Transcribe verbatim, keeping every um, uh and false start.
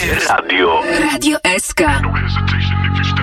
Radio. Radio S K. No hesitation if you